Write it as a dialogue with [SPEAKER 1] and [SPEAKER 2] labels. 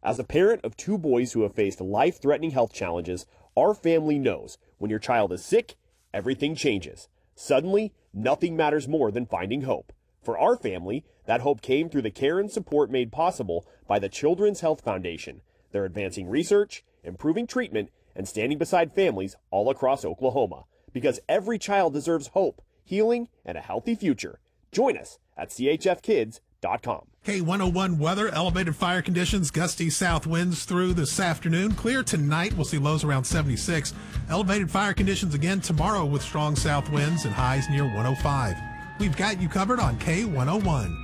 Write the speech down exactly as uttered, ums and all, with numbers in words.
[SPEAKER 1] As a parent of two boys who have faced life-threatening health challenges, our family knows when your child is sick, everything changes. Suddenly, nothing matters more than finding hope. For our family, that hope came through the care and support made possible by the Children's Health Foundation. They're advancing research, improving treatment, and standing beside families all across Oklahoma. Because every child deserves hope, healing, and a healthy future. Join us at C H F kids dot com.
[SPEAKER 2] K one oh one weather, elevated fire conditions, gusty south winds through this afternoon. Clear tonight, we'll see lows around seventy-six. Elevated fire conditions again tomorrow with strong south winds and highs near one oh five. We've got you covered on K one oh one.